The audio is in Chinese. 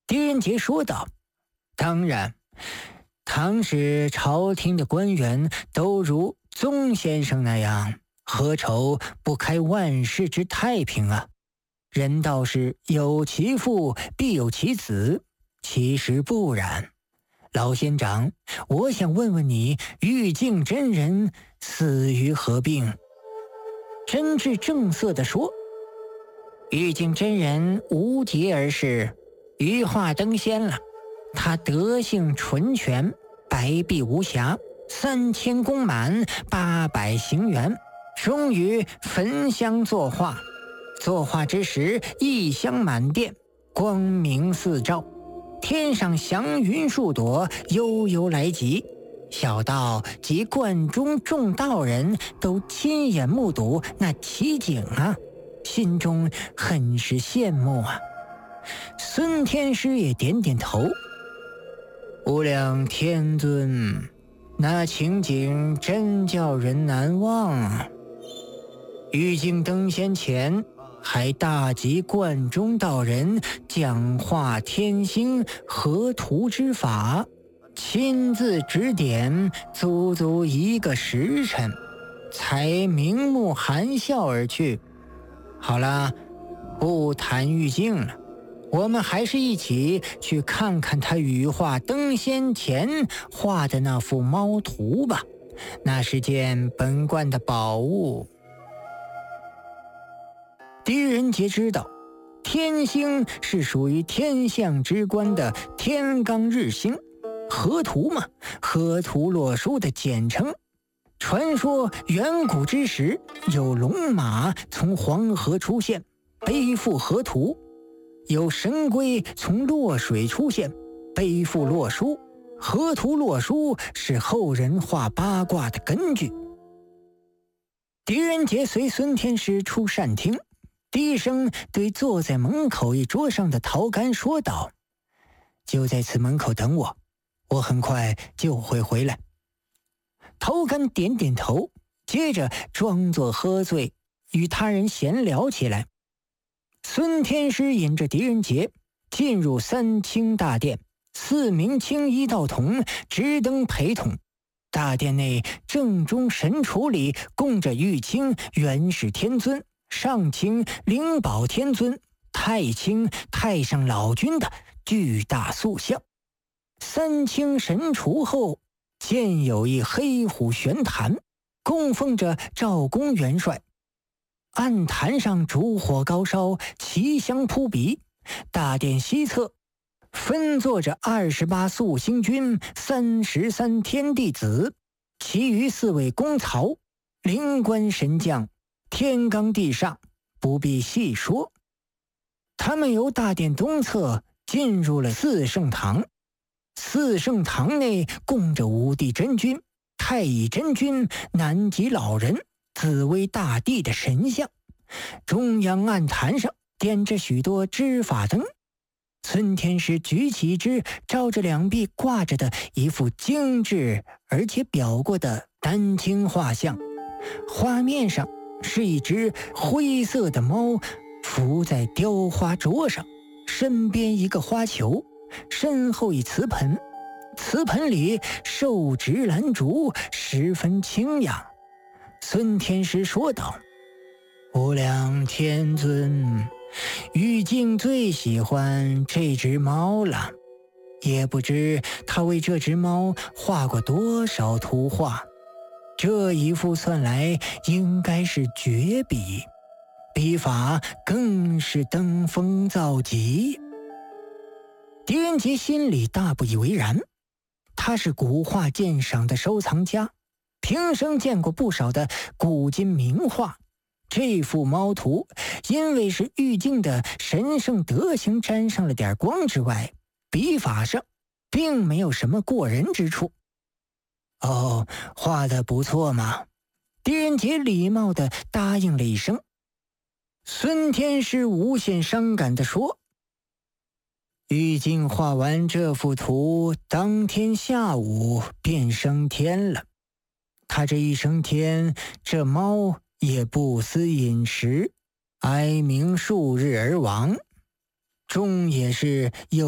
狄仁杰说道：“当然，倘使朝廷的官员都如宗先生那样，何愁不开万世之太平啊？人道是有其父必有其子，其实不然。老仙长，我想问问你，玉净真人死于何病？”真挚正色地说：“玉净真人无节而逝，羽化登仙了。他德性纯全，白璧无瑕，3000宫满，800行辕，终于焚香作画。作画之时，异香满殿，光明四照，天上祥云数朵，悠悠来急。小道及观中众道人都亲眼目睹那奇景啊，心中很是羡慕啊。”孙天师也点点头：“无量天尊，那情景真叫人难忘啊！玉净登仙前，还大集观中道人讲化天星河图之法，亲自指点，足足1个时辰，才明目含笑而去。好了，不谈玉净了，我们还是一起去看看他羽化登仙前画的那幅猫图吧，那是件本观的宝物。”狄仁杰知道，天星是属于天象之官的天罡日星，河图嘛，河图洛书的简称。传说远古之时，有龙马从黄河出现，背负河图；有神龟从洛水出现，背负洛书。河图洛书是后人画八卦的根据。狄仁杰随孙天师出膳厅，低声对坐在门口一桌上的陶干说道：“就在此门口等我，我很快就会回来。”陶干点点头，接着装作喝醉，与他人闲聊起来。孙天师引着狄仁杰进入三清大殿，4名青衣道童直登陪同。大殿内正中神橱里供着玉清元始天尊、上清灵宝天尊、太清太上老君的巨大塑像。三清神橱后建有一黑虎玄坛，供奉着赵公元帅。案坛上烛火高烧，奇香扑鼻。大殿西侧分坐着28宿星君、33天地子，其余4位公曹、灵官神将，天罡地煞，不必细说。他们由大殿东侧进入了四圣堂。四圣堂内供着五帝真君、太乙真君、南极老人、紫薇大帝的神像。中央案坛上点着许多支法灯。孙天师举起一只照着两臂挂着的一幅精致而且裱过的丹青画像，画面上是一只灰色的猫伏在雕花桌上，身边一个花球，身后一瓷盆，瓷盆里寿植兰竹，十分清雅。孙天师说道：“无量天尊，玉净最喜欢这只猫了，也不知他为这只猫画过多少图画，这一幅算来应该是绝笔，笔法更是登峰造极。”狄仁杰心里大不以为然，他是古画鉴赏的收藏家，平生见过不少的古今名画。这幅猫图因为是玉净的神圣德行沾上了点光之外，笔法上并没有什么过人之处。哦，画得不错嘛。狄仁杰礼貌地答应了一声。孙天师无限伤感地说：“玉净画完这幅图，当天下午便升天了。他这一升天，这猫也不思饮食，哀鸣数日而亡，终也是有